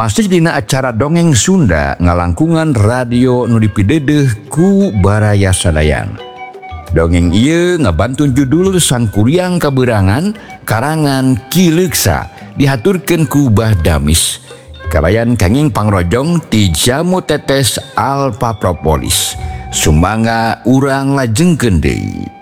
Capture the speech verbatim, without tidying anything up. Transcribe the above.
Masih dina acara dongeng Sunda ngalangkungan radio nu dipidedeh ku Baraya Sadayana. Dongeng ieu ngabantun judul Sang Kuryang Kaberangan karangan Ki Leuksa dihaturkeun ku Bah Damis. Kabayan kenging pangrojong ti Jamu Tetes Alpa Propolis. Sumangga urang lajengkeun deui.